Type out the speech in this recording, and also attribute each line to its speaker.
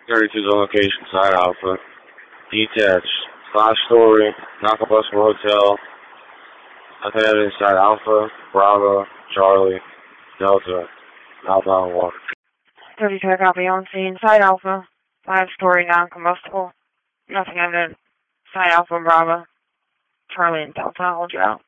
Speaker 1: 32 is on location, side Alpha. Detached. 5-story, non-combustible hotel. I think that is side Alpha, Bravo, Charlie, Delta, outbound water.
Speaker 2: 32, copy on scene, side Alpha. 5-story, non-combustible. Nothing evident. Side Alpha, Bravo, Charlie, and Delta, hold you out.